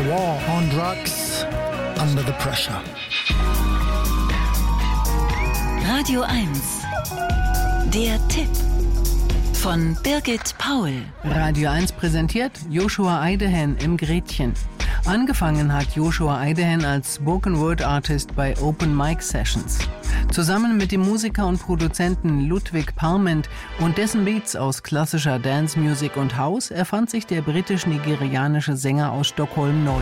War on Drugs, Under the Pressure. Radio 1. Der Tipp von Birgit Paul. Radio 1 präsentiert Joshua Eidehen im Gretchen. Angefangen hat Joshua Eidehen als Spoken-Word-Artist bei Open Mic Sessions. Zusammen mit dem Musiker und Produzenten Ludwig Parment und dessen Beats aus klassischer Dance-Music und House erfand sich der britisch-nigerianische Sänger aus Stockholm neu.